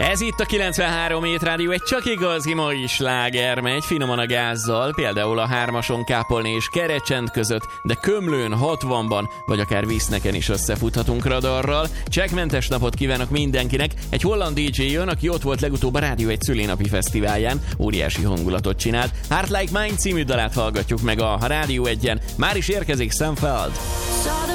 Ez itt a 93 Hét Rádió, egy csak igazi mai sláger, megy finoman a gázzal, például a Hármason, Kápolni és Kerecsend között, de Komlón, 60-ban, vagy akár Viszneken is összefuthatunk radarral. Csekkmentes napot kívánok mindenkinek! Egy holland DJ jön, aki ott volt legutóbb a Rádió egy szülinapi fesztiválján, óriási hangulatot csinált. Heart Like Mine című dalát hallgatjuk meg a Rádió 1-en. Már is érkezik Sam Feld.